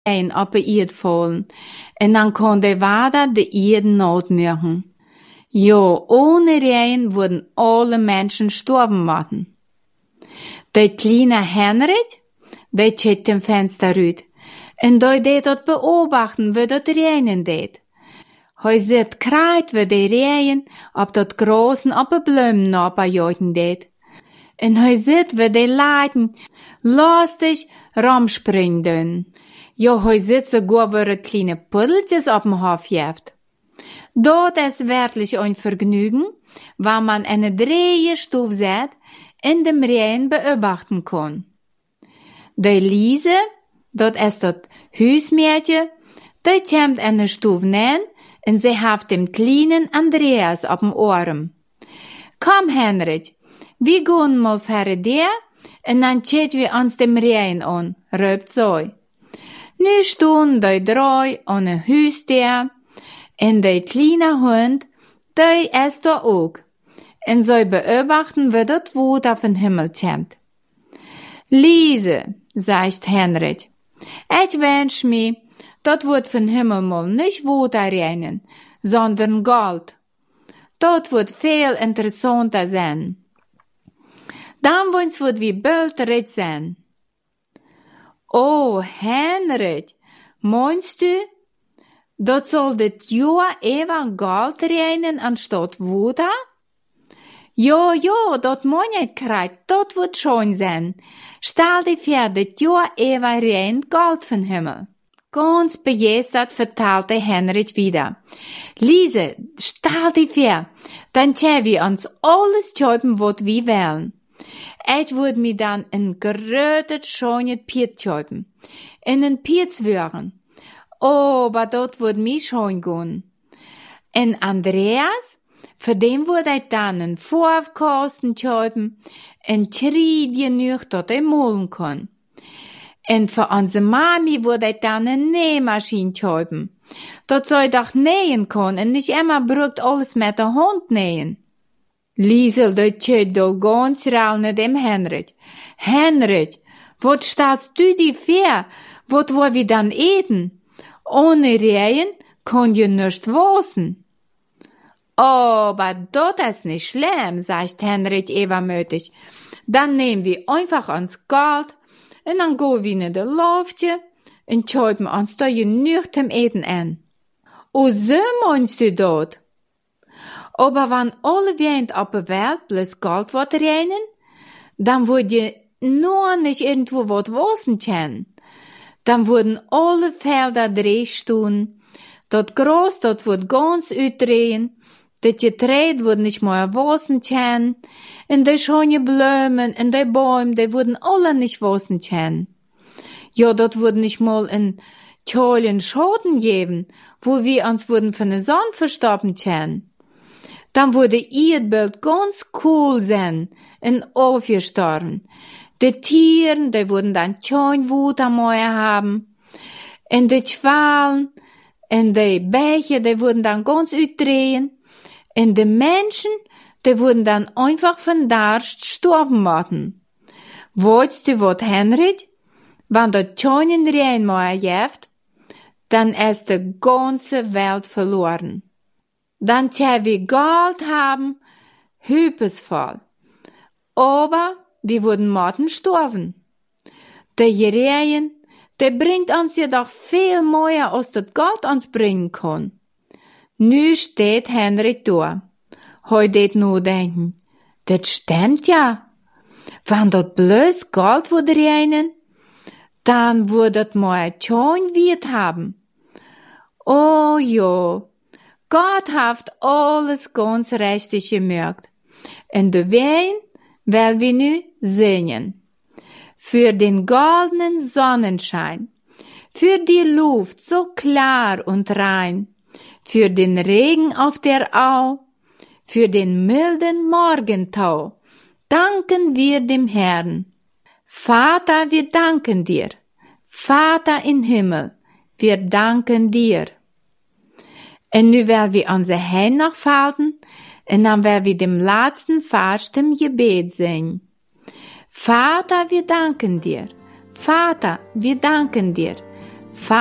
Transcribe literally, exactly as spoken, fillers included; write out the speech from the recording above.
Regen op de Erde fallen. En dan kon der Vater de Erde notmachen. Jo, ohne Regen würden alle Menschen sterben worden. Der kleine Henrik, der checkt im Fenster rüt. En der det dort beobachten, wie dort regnen det. Hij zit kreit wie der Regen op dat großen op de Blumen naberjagen det. En hij zit wie der Leiden lustig rumspringen. Jo, hij zit sogar wie het kleine Puddeltjes op dem Hof jeft. Dort ist wirklich ein Vergnügen, weil man eine Drehstufe sieht, in dem Regen beobachten kann. Die Lise, dort ist das Hüsmädchen, die kommt eine Stufe nähen, und sie hat dem kleinen Andreas auf dem Arm. Komm, Henrik, wir gehen mal für dir, und dann schauen wir uns dem Regen an, ruft sie. Nu stehen die drei an ein Hüstier, und der kleine Hund, der ist da auch. Und sie beobachten, wie das Wut auf den Himmel kommt. Lise, sagt Henrik, ich wünsch mir, das wird von Himmel mal nicht Wut regnen, sondern Gold. Das wird viel interessanter sein. Dann wenn's wird wie bald red sein. Oh, Henrik, meinst du, dat soll dit Jahr ever Gold regnen anstatt Wuda? Ja, ja, dat mein ich kreit, dat wird schon sein. Stell dir vor, dit Jahr ever regnet Gold vom Himmel. Ganz begeistert verteilte Henrik wieder. Lise, stell dir vor, dann können wir uns alles kaufen, was wir wollen. Ich würde mir dann ein gerötet, schönes Piet kaufen. In ein Pietswürgen. Oh, aber dort würde mich schon gehen. Und Andreas, für den würde ich dann einen Vorkasten kaufen, ein Tridje noch, dort er malen kann. Und für unsere Mami würde ich dann eine Nähmaschine kaufen. Dort soll ich doch nähen können und nicht immer braucht alles mit der Hand nähen. Liesel, der schaut doch ganz rau nach dem Henrik. Henrik, was stellst du dir vor? Was wollen wir dann eten? Ohne Regen kann je nicht waschen. Oh, aber das ist nicht schlimm, sagt Henrik übermütig. Dann nehmen wir einfach uns Gold und dann gehen wir in der Luftje und schauen uns da genug zum Eten an. Und so meinst du das? Aber wenn alle Wind auf der Welt bloß Gold wird regnen, dann würde je nur nicht irgendwo was waschen können. Dann würden alle Felder drehstehen, dort groß, dort wird ganz uitdrehen, das Getreide wird nicht mehr waschen können, und die schönen Blumen und die Bäume, die würden alle nicht waschen können. Ja, dort würden nicht mal ein tollen Schaden geben, wo wir uns würden von der Sonne verstoppen können. Dann würde ihr Bild ganz cool sein und aufgestorben. Die Tiere, die würden dann schön Wut am Meer haben. Und die Schwalen und die Bäche, die würden dann ganz uitdrehen. Und die Menschen, die würden dann einfach von Durst sterben werden. Weißt du was, Henrik? Wenn der schönen Regenmeier jäft, dann ist die ganze Welt verloren. Dann können wir Gold haben, hübesvoll. Aber die würden morgen sterben. Der Regen, der bringt uns jedoch viel mehr, als das Gold uns bringen kann. Nu steht Henrik da. Heute nur denken, das stimmt ja. Wenn dort bloß Gold würde regnen, dann würde das mal schon wird haben. Oh ja, Gott hat alles ganz richtig gemacht. Und deswegen werden wir nu singen. Für den goldenen Sonnenschein, für die Luft so klar und rein, für den Regen auf der Au, für den milden Morgentau, danken wir dem Herrn. Vater, wir danken dir. Vater im Himmel, wir danken dir. Und nu werden wir unsere Hände noch falten, und dann werden wir dem letzten Vers dem Gebet singen. Vater, wir danken dir. Vater, wir danken dir.